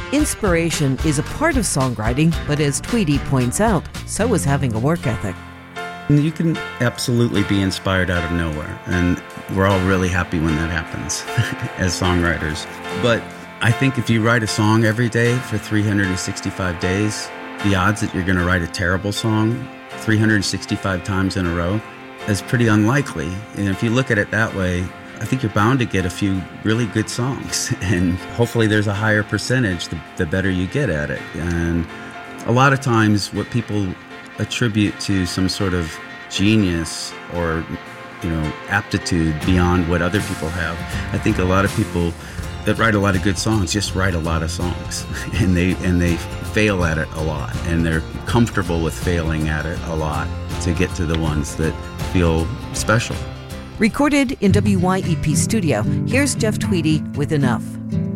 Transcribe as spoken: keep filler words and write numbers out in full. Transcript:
Inspiration is a part of songwriting, but as Tweedy points out, so is having a work ethic. You can absolutely be inspired out of nowhere, and we're all really happy when that happens as songwriters. But I think if you write a song every day for three hundred sixty-five days, the odds that you're going to write a terrible song three hundred sixty-five times in a row is pretty unlikely. And if you look at it that way, I think you're bound to get a few really good songs, and hopefully there's a higher percentage the, the better you get at it. And a lot of times what people attribute to some sort of genius or, you know, aptitude beyond what other people have, I think a lot of people that write a lot of good songs just write a lot of songs, and they and they fail at it a lot, and they're comfortable with failing at it a lot to get to the ones that feel special. Recorded in W Y E P studio, here's Jeff Tweedy with Enough.